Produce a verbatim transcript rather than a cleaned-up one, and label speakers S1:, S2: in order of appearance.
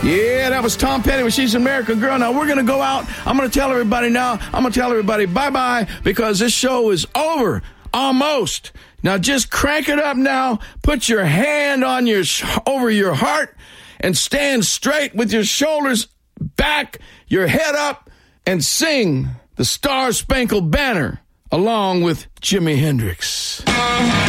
S1: Yeah, that was Tom Petty with She's an American Girl. Now, we're going to go out. I'm going to tell everybody now. I'm going to tell everybody bye-bye because this show is over. Almost. Now, just crank it up now. Put your hand on your sh- over your heart and stand straight with your shoulders back, your head up, and sing the Star Spangled Banner along with Jimi Hendrix.